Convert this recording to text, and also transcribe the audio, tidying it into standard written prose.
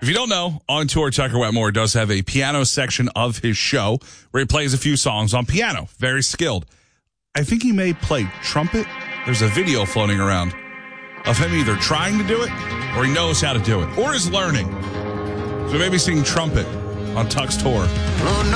If you don't know, on tour, Tucker Wetmore does have a piano section of his show where he plays a few songs on piano. Very skilled. I think he may play trumpet. There's a video floating around of him either trying to do it or he knows how to do it or is learning. So maybe sing trumpet on Tuck's tour. Oh, no.